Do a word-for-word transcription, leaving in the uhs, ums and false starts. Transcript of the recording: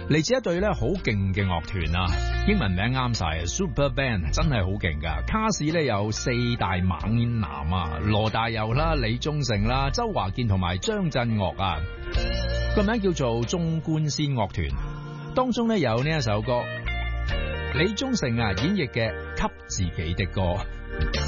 嚟自一隊咧好勁嘅樂團啊，英文名啱晒 Super Band， 真係好勁噶。卡士咧有四大猛男啊，羅大佑啦、李宗盛啦、周華健同埋張震岳啊，個名叫做縱貫線樂團。當中咧有呢一首歌，李宗盛啊演繹嘅《給自己的歌》。